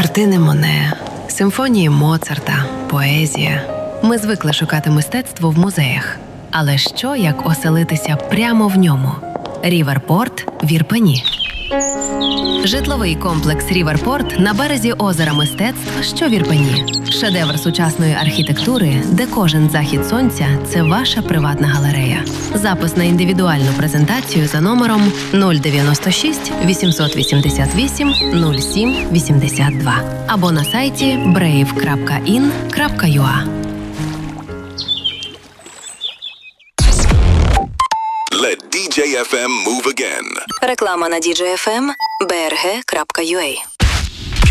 Картини Моне, симфонії Моцарта, поезія. Ми звикли шукати мистецтво в музеях. Але що, як оселитися прямо в ньому? Ріверпорт в Ірпені. Житловий комплекс «Ріверпорт» на березі озера мистецтв, що в Ірпені. Шедевр сучасної архітектури, де кожен захід сонця – це ваша приватна галерея. Запис на індивідуальну презентацію за номером 096 888 07 82 або на сайті brave.in.ua. Let DJ FM move again. Реклама на DJ FM, brg.ua.